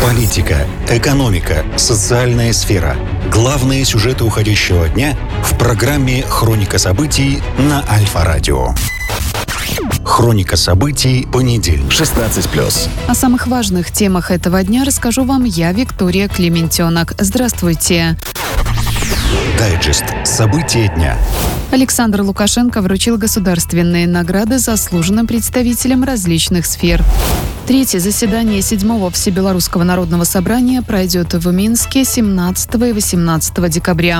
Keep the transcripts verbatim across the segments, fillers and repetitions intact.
Политика, экономика, социальная сфера. Главные сюжеты уходящего дня в программе «Хроника событий» на Альфа-радио. Хроника событий, понедельник, шестнадцать плюс. О самых важных темах этого дня расскажу вам я, Виктория Клементенок. Здравствуйте. Дайджест. События дня. Александр Лукашенко вручил государственные награды заслуженным представителям различных сфер. Третье заседание седьмого Всебелорусского народного собрания пройдет в Минске семнадцатого и восемнадцатого декабря.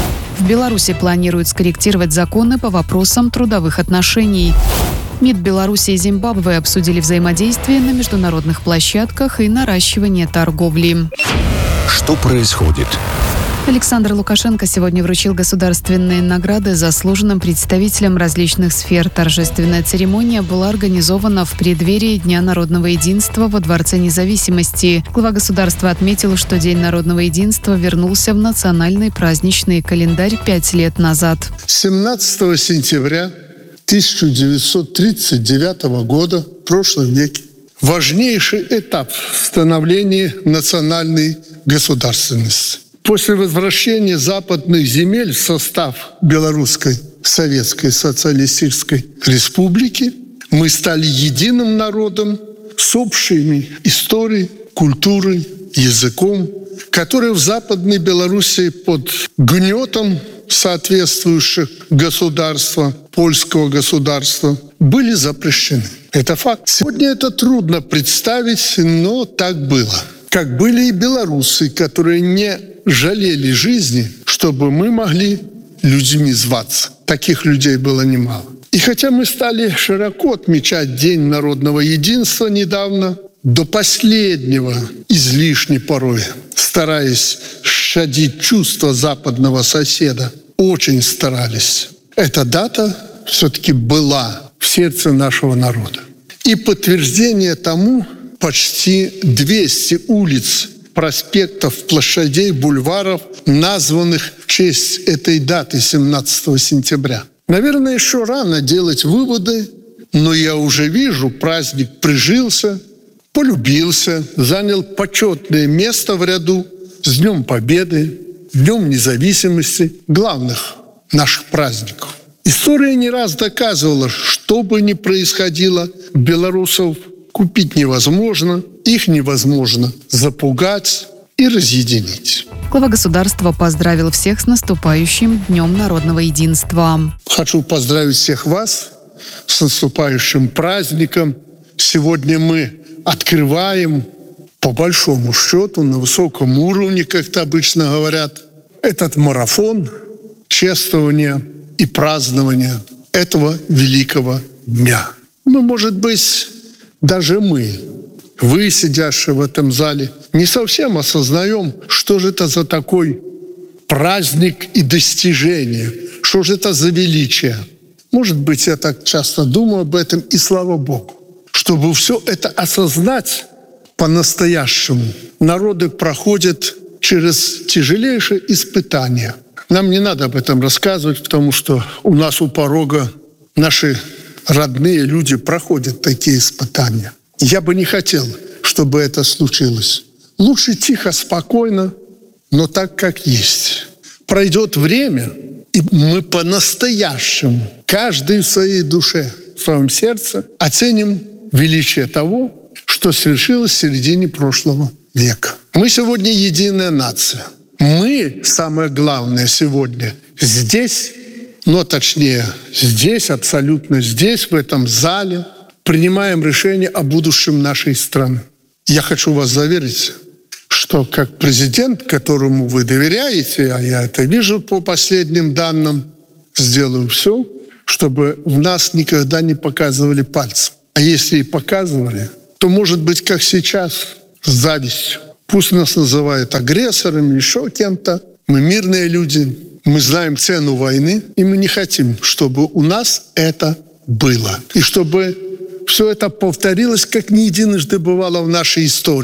В Беларуси планируют скорректировать законы по вопросам трудовых отношений. МИД Беларуси и Зимбабве обсудили взаимодействие на международных площадках и наращивание торговли. Что происходит? Александр Лукашенко сегодня вручил государственные награды заслуженным представителям различных сфер. Торжественная церемония была организована в преддверии Дня народного единства во Дворце независимости. Глава государства отметил, что День народного единства вернулся в национальный праздничный календарь пять лет назад. семнадцатого сентября тысяча девятьсот тридцать девятого года, в прошлом веке, важнейший этап в становлении национальной государственности. После возвращения западных земель в состав Белорусской Советской Социалистической Республики мы стали единым народом с общими историей, культурой, языком, которые в Западной Белоруссии под гнетом соответствующих государства, польского государства, были запрещены. Это факт. Сегодня это трудно представить, но так было. Как были и белорусы, которые не жалели жизни, чтобы мы могли людьми зваться. Таких людей было немало. И хотя мы стали широко отмечать День народного единства недавно, до последнего, излишне порой, стараясь щадить чувства западного соседа, очень старались. Эта дата все-таки была в сердце нашего народа. И подтверждение тому почти двести улиц, проспектов, площадей, бульваров, названных в честь этой даты семнадцатого сентября. Наверное, еще рано делать выводы, но я уже вижу, праздник прижился, полюбился, занял почетное место в ряду с Днем Победы, Днем Независимости, главных наших праздников. История не раз доказывала, что бы ни происходило, белорусов купить невозможно, их невозможно запугать и разъединить. Глава государства поздравил всех с наступающим Днем народного единства. Хочу поздравить всех вас с наступающим праздником. Сегодня мы открываем, по большому счету, на высоком уровне, как-то обычно говорят, этот марафон чествования и празднования этого великого дня. Ну, может быть, даже мы, вы, сидящие в этом зале, не совсем осознаем, что же это за такой праздник и достижение, что же это за величие. Может быть, я так часто думаю об этом, и слава Богу. Чтобы все это осознать по-настоящему, народы проходят через тяжелейшие испытания. Нам не надо об этом рассказывать, потому что у нас у порога наши родные люди проходят такие испытания. Я бы не хотел, чтобы это случилось. Лучше тихо, спокойно, но так, как есть. Пройдет время, и мы по-настоящему, каждый в своей душе, в своем сердце, оценим величие того, что свершилось в середине прошлого века. Мы сегодня единая нация. Мы, самое главное сегодня, здесь, но точнее здесь, абсолютно здесь, в этом зале, принимаем решение о будущем нашей страны. Я хочу вас заверить, что как президент, которому вы доверяете, а я это вижу по последним данным, сделаю все, чтобы в нас никогда не показывали пальцем. А если и показывали, то, может быть, как сейчас, с завистью. Пусть нас называют агрессорами, еще кем-то. Мы мирные люди, мы знаем цену войны, и мы не хотим, чтобы у нас это было. И чтобы все это повторилось, как не единожды бывало в нашей истории.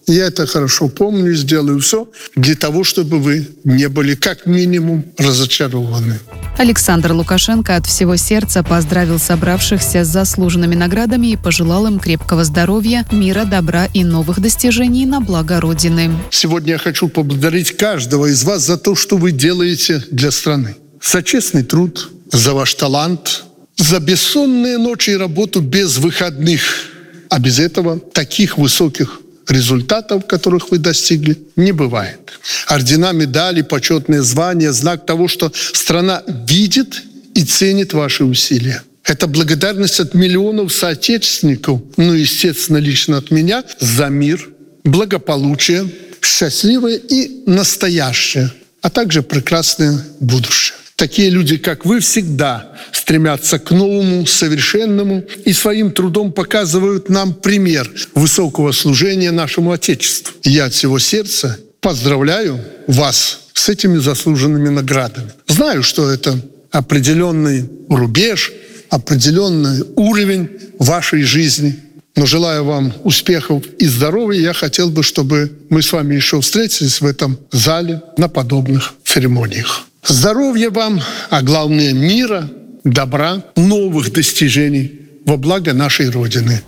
Я это хорошо помню и сделаю все для того, чтобы вы не были как минимум разочарованы. Александр Лукашенко от всего сердца поздравил собравшихся с заслуженными наградами и пожелал им крепкого здоровья, мира, добра и новых достижений на благо Родины. Сегодня я хочу поблагодарить каждого из вас за то, что вы делаете для страны. За честный труд, за ваш талант, за бессонные ночи и работу без выходных. А без этого таких высоких результатов, которых вы достигли, не бывает. Ордена, медали, почетные звания – знак того, что страна видит и ценит ваши усилия. Это благодарность от миллионов соотечественников, ну, естественно, лично от меня, за мир, благополучие, счастливое и настоящее, а также прекрасное будущее. Такие люди, как вы, всегда стремятся к новому, совершенному и своим трудом показывают нам пример высокого служения нашему Отечеству. И я от всего сердца поздравляю вас с этими заслуженными наградами. Знаю, что это определенный рубеж, определенный уровень вашей жизни. Но желаю вам успехов и здоровья. Я хотел бы, чтобы мы с вами еще встретились в этом зале на подобных церемониях. Здоровья вам, а главное мира, добра, новых достижений во благо нашей Родины.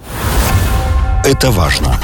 Это важно.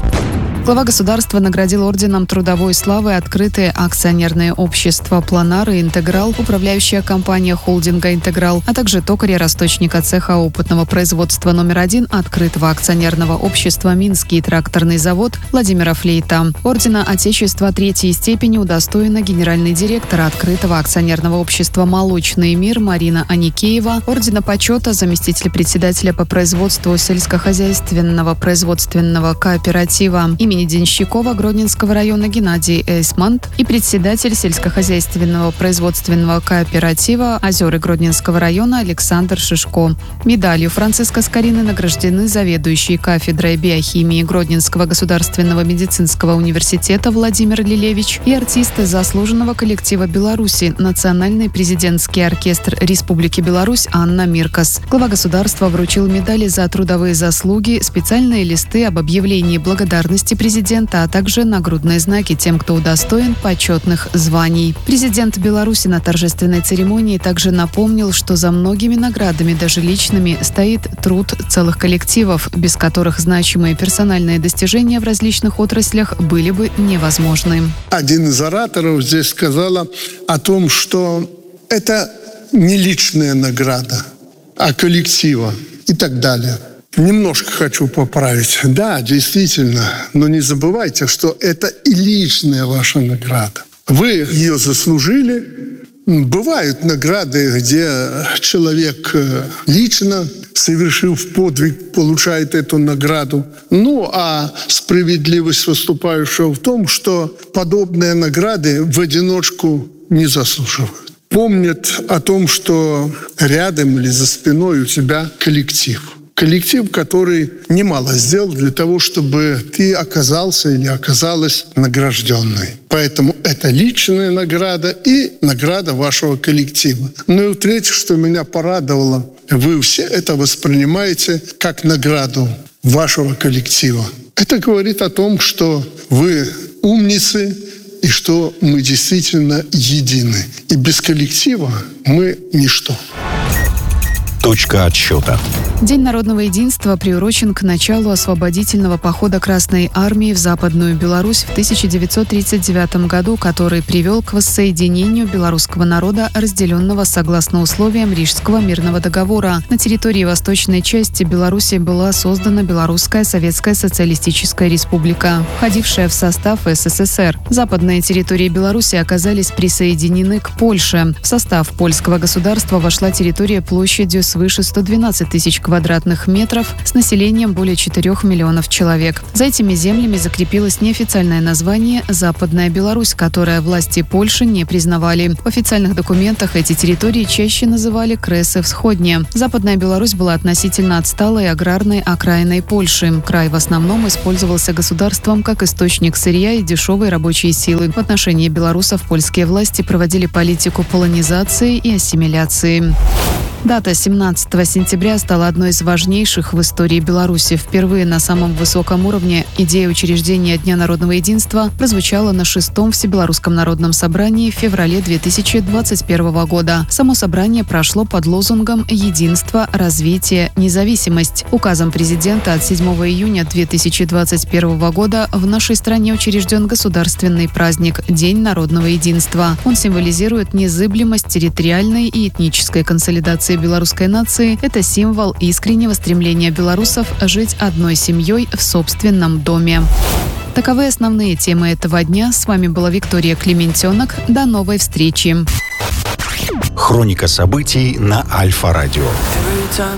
Глава государства наградил орденом Трудовой славы открытые акционерные общества «Планар» и «Интеграл», управляющая компания холдинга «Интеграл», а также токаря расточника цеха опытного производства номер один открытого акционерного общества «Минский тракторный завод» Владимира Флейта. Ордена Отечества третьей степени удостоена генеральный директор открытого акционерного общества «Молочный мир» Марина Аникеева, ордена почета заместитель председателя по производству сельскохозяйственного производственного кооператива имени Денщикова Гродненского района Геннадий Эйсмант и председатель сельскохозяйственного производственного кооператива «Озеры» Гродненского района Александр Шишко. Медалью Франциска Скорины награждены заведующий кафедрой биохимии Гродненского государственного медицинского университета Владимир Лилевич и артисты заслуженного коллектива Беларуси Национальный президентский оркестр Республики Беларусь Анна Миркас. Глава государства вручил медали за трудовые заслуги, специальные листы об объявлении благодарности президента, а также нагрудные знаки тем, кто удостоен почетных званий. Президент Беларуси на торжественной церемонии также напомнил, что за многими наградами, даже личными, стоит труд целых коллективов, без которых значимые персональные достижения в различных отраслях были бы невозможны. Один из ораторов здесь сказал о том, что это не личная награда, а коллектива и так далее. Немножко хочу поправить. Да, действительно, но не забывайте, что это и личная ваша награда. Вы ее заслужили. Бывают награды, где человек лично, совершив подвиг, получает эту награду. Ну, а справедливость выступающего в том, что подобные награды в одиночку не заслуживают. Помнят о том, что рядом или за спиной у тебя коллектив. Коллектив, который немало сделал для того, чтобы ты оказался или оказалась награжденной. Поэтому это личная награда и награда вашего коллектива. Ну и в-третьих, что меня порадовало, вы все это воспринимаете как награду вашего коллектива. Это говорит о том, что вы умницы и что мы действительно едины. И без коллектива мы ничто. Точка отсчета. День народного единства приурочен к началу освободительного похода Красной Армии в Западную Беларусь в тысяча девятьсот тридцать девятом году, который привел к воссоединению белорусского народа, разделенного согласно условиям Рижского мирного договора. На территории восточной части Беларуси была создана Белорусская Советская Социалистическая Республика, входившая в состав СССР. Западные территории Беларуси оказались присоединены к Польше. В состав польского государства вошла территория площадью свыше ста двенадцати тысяч квадратных метров с населением более четырёх миллионов человек. За этими землями закрепилось неофициальное название «Западная Беларусь», которое власти Польши не признавали. В официальных документах эти территории чаще называли Кресы Всходние. Западная Беларусь была относительно отсталой аграрной окраиной Польши. Край в основном использовался государством как источник сырья и дешевой рабочей силы. В отношении белорусов польские власти проводили политику полонизации и ассимиляции. Дата семнадцатого сентября стала одной из важнейших в истории Беларуси. Впервые на самом высоком уровне идея учреждения Дня народного единства прозвучала на шестом Всебелорусском народном собрании в феврале две тысячи двадцать первого года. Само собрание прошло под лозунгом «Единство, развитие, независимость». Указом президента от седьмого июня две тысячи двадцать первого года в нашей стране учрежден государственный праздник День народного единства. Он символизирует незыблемость территориальной и этнической консолидации белорусской нации. Это символ искреннего стремления белорусов жить одной семьей в собственном доме. Таковы основные темы этого дня. С вами была Виктория Клементенок. До новой встречи. Хроника событий на Альфа-радио.